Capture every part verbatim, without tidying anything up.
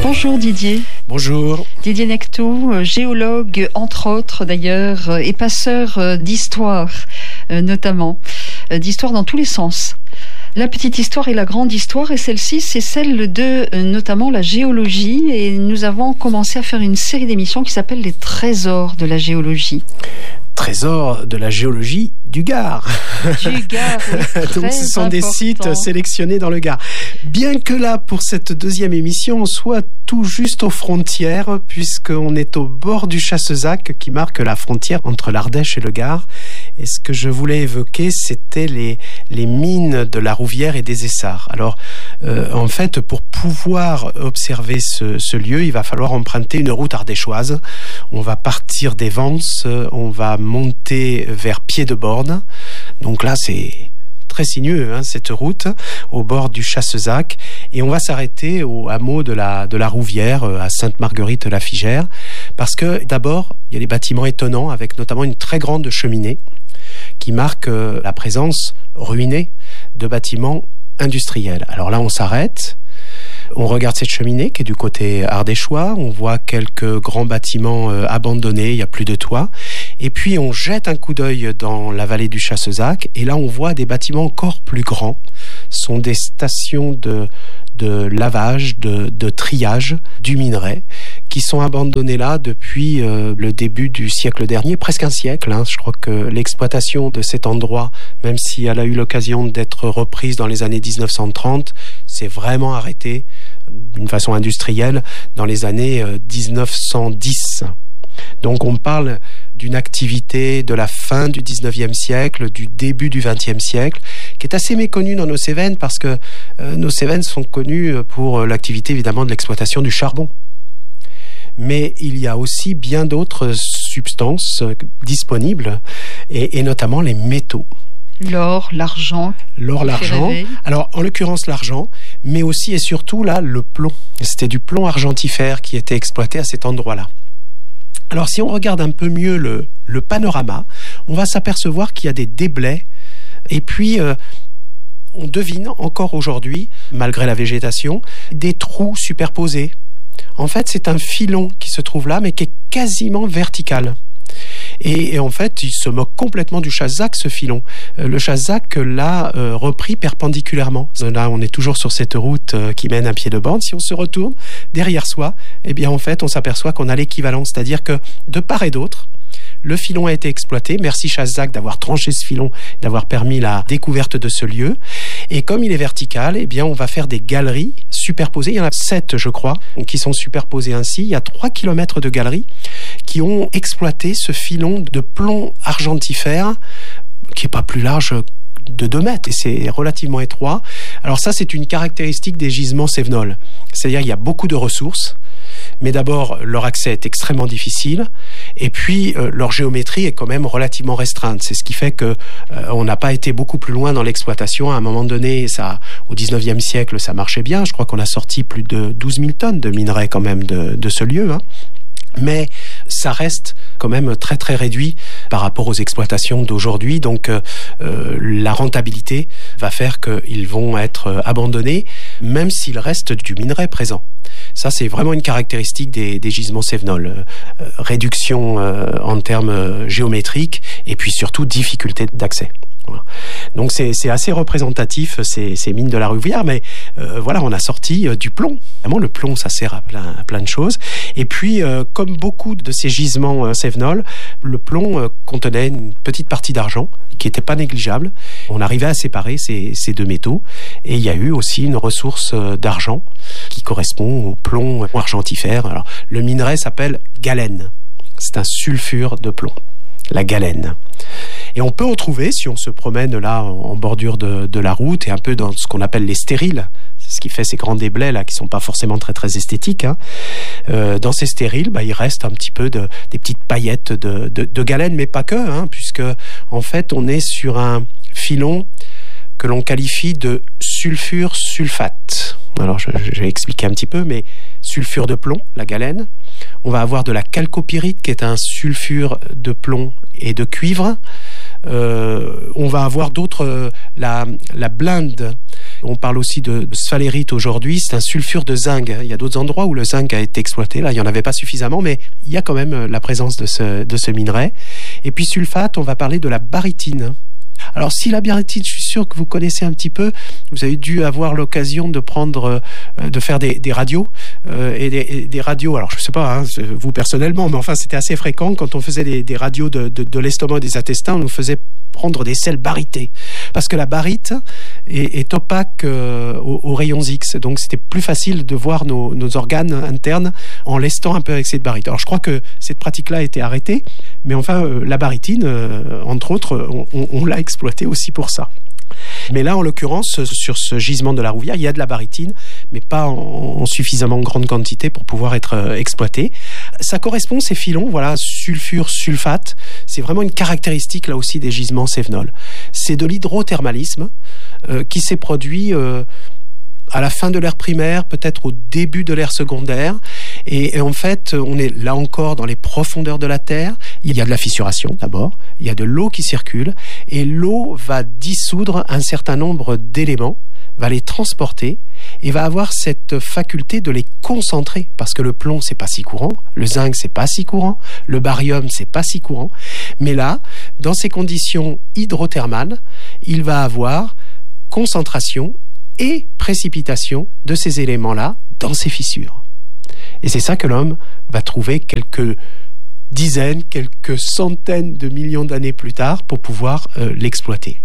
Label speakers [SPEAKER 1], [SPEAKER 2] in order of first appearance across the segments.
[SPEAKER 1] Bonjour Didier.
[SPEAKER 2] Bonjour.
[SPEAKER 1] Didier Nectou, géologue entre autres d'ailleurs, et passeur d'histoire notamment, d'histoire dans tous les sens. La petite histoire et la grande histoire, et celle-ci, c'est celle de notamment la géologie, et nous avons commencé à faire une série d'émissions qui s'appelle Les Trésors de la géologie.
[SPEAKER 2] Trésors de la géologie du Gard.
[SPEAKER 1] Du Gard, oui,
[SPEAKER 2] donc ce sont important. Des sites sélectionnés dans le Gard. Bien que là, pour cette deuxième émission, on soit tout juste aux frontières, puisqu'on est au bord du Chassezac, qui marque la frontière entre l'Ardèche et le Gard. Et ce que je voulais évoquer, c'était les, les mines de la Rouvière et des Essarts. Alors, euh, en fait, pour pouvoir observer ce, ce lieu, il va falloir emprunter une route ardéchoise. On va partir des Vences, on va monter vers Pied-de-Borne. Donc là, c'est très sinueux, hein, cette route, au bord du Chassezac. Et on va s'arrêter au hameau de la, de la Rouvière, à Sainte-Marguerite-la-Figère, parce que d'abord, il y a des bâtiments étonnants, avec notamment une très grande cheminée, qui marque la présence ruinée de bâtiments industriels. Alors là, on s'arrête. On regarde cette cheminée qui est du côté ardéchois, on voit quelques grands bâtiments euh, abandonnés, il n'y a plus de toit. Et puis on jette un coup d'œil dans la vallée du Chassezac, et là on voit des bâtiments encore plus grands. Ce sont des stations de, de lavage, de, de triage du minerai, qui sont abandonnés là depuis euh, le début du siècle dernier, presque un siècle. Hein. Je crois que l'exploitation de cet endroit, même si elle a eu l'occasion d'être reprise dans les années dix-neuf cent trente, s'est vraiment arrêtée d'une façon industrielle dans les années euh, dix-neuf cent dix. Donc on parle d'une activité de la fin du dix-neuvième siècle, du début du vingtième siècle, qui est assez méconnue dans nos Cévennes, parce que euh, nos Cévennes sont connues pour l'activité évidemment de l'exploitation du charbon. Mais il y a aussi bien d'autres substances disponibles, et, et notamment les métaux.
[SPEAKER 1] L'or, l'argent.
[SPEAKER 2] L'or, l'argent. Alors, en l'occurrence, l'argent, mais aussi et surtout, là, le plomb. C'était du plomb argentifère qui était exploité à cet endroit-là. Alors, si on regarde un peu mieux le, le panorama, on va s'apercevoir qu'il y a des déblais. Et puis, euh, on devine encore aujourd'hui, malgré la végétation, des trous superposés. En fait, c'est un filon qui se trouve là, mais qui est quasiment vertical. Et, et en fait, il se moque complètement du Chassezac, ce filon. Euh, le Chassezac l'a euh, repris perpendiculairement. Là, on est toujours sur cette route euh, qui mène à Pied-de-Borne. Si on se retourne derrière soi, eh bien, en fait, on s'aperçoit qu'on a l'équivalent. C'est-à-dire que de part et d'autre, le filon a été exploité. Merci Chassezac d'avoir tranché ce filon, d'avoir permis la découverte de ce lieu. Et comme il est vertical, eh bien, on va faire des galeries superposées. Il y en a sept, je crois, qui sont superposées ainsi. Il y a trois kilomètres de galeries qui ont exploité ce filon de plomb argentifère qui n'est pas plus large de deux mètres, et c'est relativement étroit. Alors ça, c'est une caractéristique des gisements cévenols. C'est-à-dire qu'il y a beaucoup de ressources, mais d'abord, leur accès est extrêmement difficile, et puis euh, leur géométrie est quand même relativement restreinte. C'est ce qui fait que euh, on n'a pas été beaucoup plus loin dans l'exploitation. À un moment donné, ça, au dix-neuvième siècle, ça marchait bien. Je crois qu'on a sorti plus de douze mille tonnes de minerais quand même de, de ce lieu, hein. Mais ça reste quand même très très réduit par rapport aux exploitations d'aujourd'hui. Donc euh, la rentabilité va faire qu'ils vont être abandonnés, même s'il reste du minerai présent. Ça, c'est vraiment une caractéristique des, des gisements cévenols. Euh, réduction euh, en termes géométriques, et puis surtout difficulté d'accès. Voilà. Donc c'est, c'est assez représentatif, ces, ces mines de la Rouvière, mais euh, voilà, on a sorti euh, du plomb. Vraiment, le plomb, ça sert à plein, à plein de choses. Et puis, euh, comme beaucoup de ces gisements euh, cévenols, le plomb euh, contenait une petite partie d'argent qui n'était pas négligeable. On arrivait à séparer ces, ces deux métaux, et il y a eu aussi une ressource euh, d'argent qui correspond au plomb argentifère. Alors, le minerai s'appelle galène. C'est un sulfure de plomb, la galène. Et on peut retrouver, si on se promène là en bordure de, de la route et un peu dans ce qu'on appelle les stériles, c'est ce qui fait ces grands déblais là qui sont pas forcément très très esthétiques, hein. Euh, dans ces stériles, bah, il reste un petit peu de, des petites paillettes de, de, de galène, mais pas que, hein, puisque en fait on est sur un filon que l'on qualifie de sulfure sulfate. Alors je, je vais expliquer un petit peu, mais sulfure de plomb, la galène. On va avoir de la chalcopyrite qui est un sulfure de plomb et de cuivre. Euh, on va avoir d'autres, euh, la, la blinde On parle aussi de sphalérite aujourd'hui, c'est un sulfure de zinc. Il y a d'autres endroits où le zinc a été exploité, là il n'y en avait pas suffisamment, mais il y a quand même la présence de ce, de ce minerai. Et puis sulfate, on va parler de la barytine. Alors si la barytine, je suis sûr que vous connaissez un petit peu, vous avez dû avoir l'occasion de prendre, euh, de faire des, des radios, euh, et, des, et des radios, alors je ne sais pas, hein, vous personnellement, mais enfin c'était assez fréquent quand on faisait des, des radios de, de, de l'estomac et des intestins, on nous faisait prendre des sels barytés, parce que la baryte est, est opaque euh, aux, aux rayons X, donc c'était plus facile de voir nos, nos organes internes en lestant un peu avec cette baryte. Alors je crois que cette pratique-là a été arrêtée, mais enfin euh, la barytine, euh, entre autres, on, on, on l'a exploitée aussi pour ça. Mais là, en l'occurrence, sur ce gisement de la Rouvière, il y a de la barytine, mais pas en, en suffisamment grande quantité pour pouvoir être euh, exploité. Ça correspond, ces filons, voilà, sulfure, sulfate, c'est vraiment une caractéristique, là aussi, des gisements cévenols. C'est de l'hydrothermalisme euh, qui s'est produit euh, à la fin de l'ère primaire, peut-être au début de l'ère secondaire. Et, et en fait, on est là encore dans les profondeurs de la Terre. Il y a de la fissuration d'abord, il y a de l'eau qui circule, et l'eau va dissoudre un certain nombre d'éléments, va les transporter, et va avoir cette faculté de les concentrer, parce que le plomb, c'est pas si courant, le zinc, c'est pas si courant, le barium, c'est pas si courant. Mais là, dans ces conditions hydrothermales, il va avoir concentration et précipitation de ces éléments-là dans ces fissures. Et c'est ça que l'homme va trouver quelques dizaines, quelques centaines de millions d'années plus tard pour pouvoir euh, l'exploiter.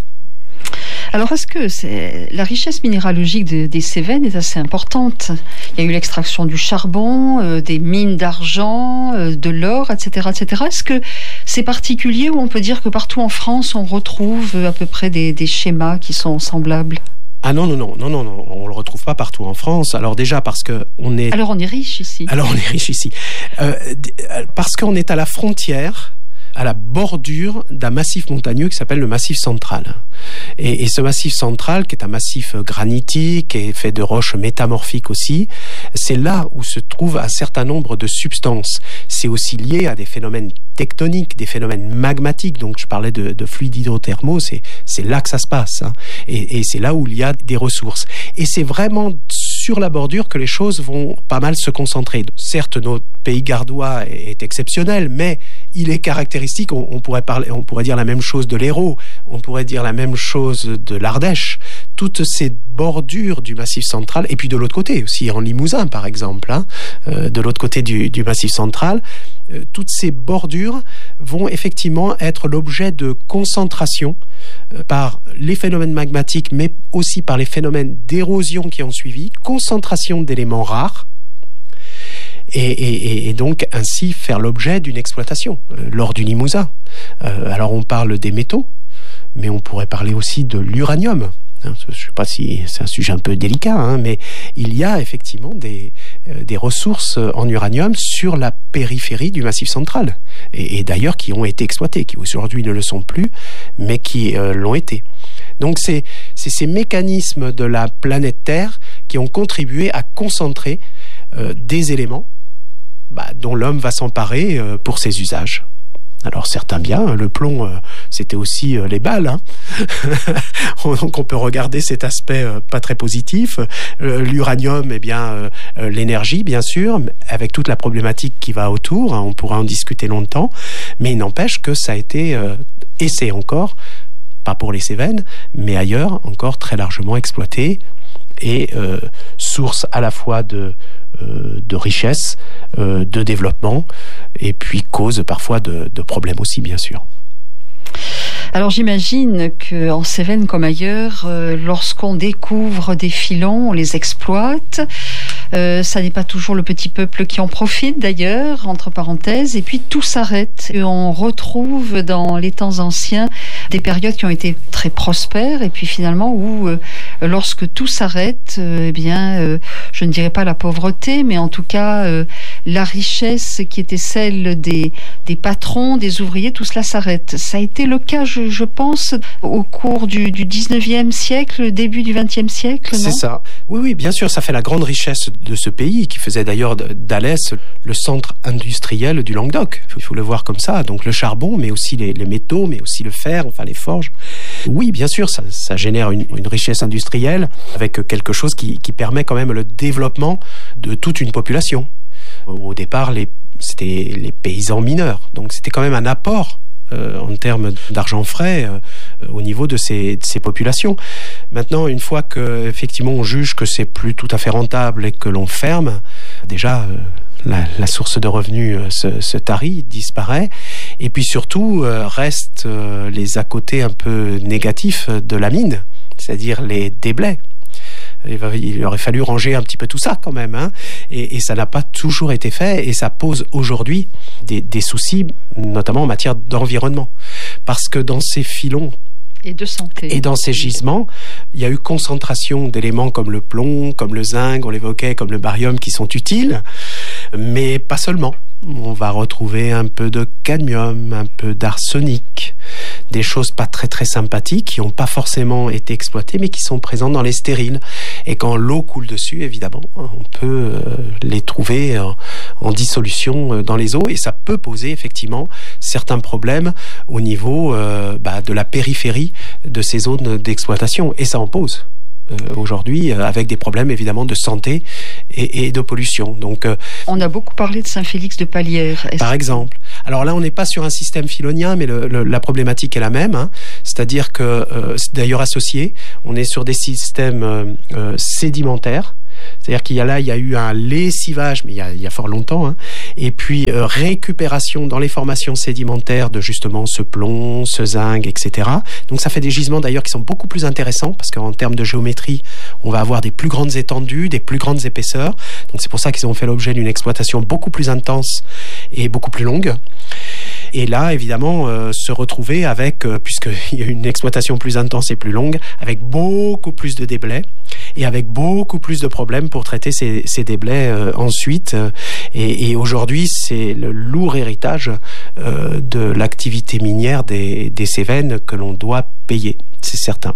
[SPEAKER 1] Alors, est-ce que c'est... la richesse minéralogique de, des Cévennes est assez importante? Il y a eu l'extraction du charbon, euh, des mines d'argent, euh, de l'or, et cetera, et cetera. Est-ce que c'est particulier ou on peut dire que partout en France, on retrouve à peu près des, des schémas qui sont semblables?
[SPEAKER 2] Ah non, non, non, non, non, non, on le retrouve pas partout en France. Alors déjà parce que on est...
[SPEAKER 1] Alors on est riche ici.
[SPEAKER 2] Alors on est riche ici. Euh, parce qu'on est à la frontière, à la bordure d'un massif montagneux qui s'appelle le Massif central. Et, et ce Massif central, qui est un massif granitique et fait de roches métamorphiques aussi, c'est là où se trouve un certain nombre de substances. C'est aussi lié à des phénomènes tectoniques, des phénomènes magmatiques. Donc je parlais de, de fluides hydrothermaux, c'est, c'est là que ça se passe. Hein. Et, et c'est là où il y a des ressources. Et c'est vraiment sur la bordure que les choses vont pas mal se concentrer. Certes, notre pays gardois est exceptionnel, mais il est caractéristique. On, on pourrait parler, on pourrait dire la même chose de l'Hérault, on pourrait dire la même chose de l'Ardèche. Toutes ces bordures du Massif central, et puis de l'autre côté aussi, en Limousin par exemple, hein, euh, de l'autre côté du, du Massif central, euh, toutes ces bordures vont effectivement être l'objet de concentration euh, par les phénomènes magmatiques, mais aussi par les phénomènes d'érosion qui ont suivi, concentration d'éléments rares, et, et, et donc ainsi faire l'objet d'une exploitation euh, lors du Limousin. Euh, alors on parle des métaux, mais on pourrait parler aussi de l'uranium. Je ne sais pas si c'est un sujet un peu délicat, hein, mais il y a effectivement des, euh, des ressources en uranium sur la périphérie du Massif central, et, et d'ailleurs qui ont été exploitées, qui aujourd'hui ne le sont plus, mais qui euh, l'ont été. Donc c'est, c'est ces mécanismes de la planète Terre qui ont contribué à concentrer euh, des éléments bah, dont l'homme va s'emparer euh, pour ses usages. Alors certains bien, le plomb, euh, c'était aussi euh, les balles. Hein. Donc on peut regarder cet aspect euh, pas très positif. Euh, l'uranium, eh bien, euh, l'énergie, bien sûr, avec toute la problématique qui va autour. Hein, on pourra en discuter longtemps. Mais il n'empêche que ça a été, euh, et c'est encore, pas pour les Cévennes, mais ailleurs, encore très largement exploité. Et euh, source à la fois de, euh, de richesse, euh, de développement, et puis cause parfois de, de problèmes aussi, bien sûr.
[SPEAKER 1] Alors j'imagine qu'en Cévennes comme ailleurs, euh, lorsqu'on découvre des filons, on les exploite. Euh, ça n'est pas toujours le petit peuple qui en profite d'ailleurs, entre parenthèses, et puis tout s'arrête. Et on retrouve dans les temps anciens des périodes qui ont été très prospères, et puis finalement où euh, lorsque tout s'arrête, euh, eh bien, euh, je ne dirais pas la pauvreté, mais en tout cas euh, la richesse qui était celle des, des patrons, des ouvriers, tout cela s'arrête. Ça a été le cas, je je, je pense, au cours du, du dix-neuvième siècle, début du vingtième siècle, non ?
[SPEAKER 2] C'est ça. Oui, oui, bien sûr, ça fait la grande richesse de ce pays, qui faisait d'ailleurs d'Alès le centre industriel du Languedoc. Il faut le voir comme ça. Donc le charbon, mais aussi les, les métaux, mais aussi le fer, enfin les forges. Oui, bien sûr, ça, ça génère une, une richesse industrielle avec quelque chose qui, qui permet quand même le développement de toute une population. Au départ, les, c'était les paysans mineurs. Donc c'était quand même un apport euh, en termes d'argent frais euh, au niveau de ces, de ces populations. Maintenant, une fois que effectivement on juge que c'est plus tout à fait rentable et que l'on ferme, déjà euh, la, la source de revenus euh, se, se tarit, disparaît. Et puis surtout euh, restent euh, les à côté un peu négatifs de la mine, c'est-à-dire les déblais. Il aurait fallu ranger un petit peu tout ça quand même, hein, et, et ça n'a pas toujours été fait, et ça pose aujourd'hui des, des soucis, notamment en matière d'environnement, parce que dans ces filons
[SPEAKER 1] et de santé
[SPEAKER 2] et dans ces gisements, il y a eu concentration d'éléments comme le plomb, comme le zinc, on l'évoquait, comme le barium, qui sont utiles, mais pas seulement. On va retrouver un peu de cadmium, un peu d'arsenic, des choses pas très très sympathiques qui n'ont pas forcément été exploitées mais qui sont présentes dans les stériles. Et quand l'eau coule dessus, évidemment, on peut les trouver en dissolution dans les eaux, et ça peut poser effectivement certains problèmes au niveau euh, bah, de la périphérie de ces zones d'exploitation, et ça en pose. Aujourd'hui, avec des problèmes évidemment de santé et, et de pollution. Donc, euh,
[SPEAKER 1] on a beaucoup parlé de Saint-Félix de Pallières. Est-ce
[SPEAKER 2] par exemple. Alors là, on n'est pas sur un système filonien, mais le, le, la problématique est la même. Hein. C'est-à-dire que, euh, c'est d'ailleurs associé, on est sur des systèmes euh, euh, sédimentaires. C'est-à-dire qu'il y a là, il y a eu un lessivage, mais il y a, il y a fort longtemps, hein, et puis euh, récupération dans les formations sédimentaires de justement ce plomb, ce zinc, et cetera. Donc ça fait des gisements d'ailleurs qui sont beaucoup plus intéressants, parce qu'en termes de géométrie, on va avoir des plus grandes étendues, des plus grandes épaisseurs. Donc c'est pour ça qu'ils ont fait l'objet d'une exploitation beaucoup plus intense et beaucoup plus longue. Et là, évidemment, euh, se retrouver avec, euh, puisqu'il y a une exploitation plus intense et plus longue, avec beaucoup plus de déblais et avec beaucoup plus de problèmes pour traiter ces, ces déblais euh, ensuite. Et, et aujourd'hui, c'est le lourd héritage euh, de l'activité minière des, des Cévennes que l'on doit payer, c'est certain.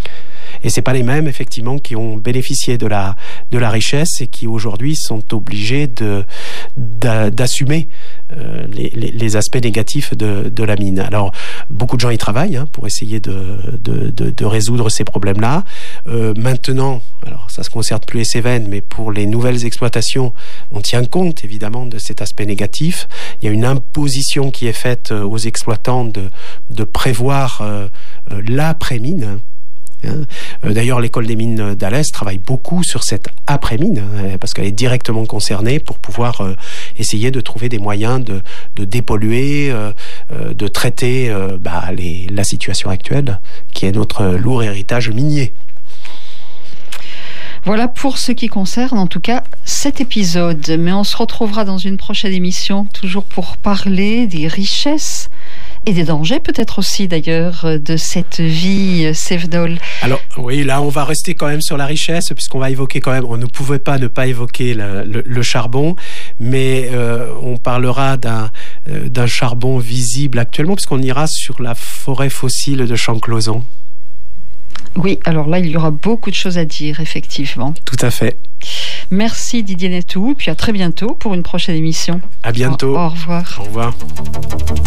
[SPEAKER 2] Et c'est pas les mêmes, effectivement, qui ont bénéficié de la, de la richesse et qui, aujourd'hui, sont obligés de, d'a, d'assumer euh, les, les, les aspects négatifs de, de la mine. Alors, beaucoup de gens y travaillent hein, pour essayer de, de, de, de résoudre ces problèmes-là. Euh, maintenant, alors ça se concerne plus les Cévennes, mais pour les nouvelles exploitations, on tient compte, évidemment, de cet aspect négatif. Il y a une imposition qui est faite aux exploitants de, de prévoir euh, l'après-mine. D'ailleurs, l'école des mines d'Alès travaille beaucoup sur cette après-mine, parce qu'elle est directement concernée pour pouvoir euh, essayer de trouver des moyens de, de dépolluer, euh, de traiter euh, bah, les, la situation actuelle, qui est notre lourd héritage minier.
[SPEAKER 1] Voilà pour ce qui concerne en tout cas cet épisode, mais on se retrouvera dans une prochaine émission, toujours pour parler des richesses et des dangers peut-être aussi d'ailleurs de cette vie cévenole.
[SPEAKER 2] Alors oui, là on va rester quand même sur la richesse, puisqu'on va évoquer quand même, on ne pouvait pas ne pas évoquer le, le, le charbon, mais euh, on parlera d'un, euh, d'un charbon visible actuellement, puisqu'on ira sur la forêt fossile de Champclauson.
[SPEAKER 1] Oui, alors là il y aura beaucoup de choses à dire effectivement.
[SPEAKER 2] Tout à fait.
[SPEAKER 1] Merci Didier Netou, et puis à très bientôt pour une prochaine émission.
[SPEAKER 2] À bientôt.
[SPEAKER 1] Au, au revoir.
[SPEAKER 2] Au revoir.